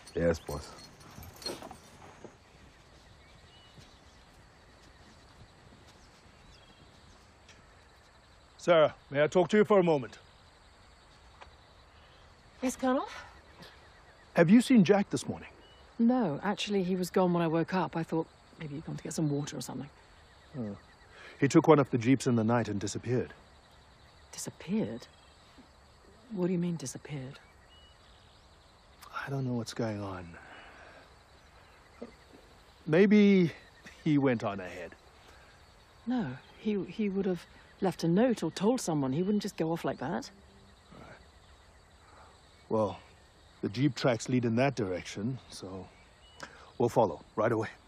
Yes, boss. Sarah, may I talk to you for a moment? Yes, Colonel? Have you seen Jack this morning? No, actually, he was gone when I woke up. I thought maybe he'd gone to get some water or something. Oh. He took one of the jeeps in the night and disappeared. Disappeared? What do you mean, disappeared? I don't know what's going on. Maybe he went on ahead. No, he would have left a note or told someone. He wouldn't just go off like that. Right. Well, the jeep tracks lead in that direction, so we'll follow right away.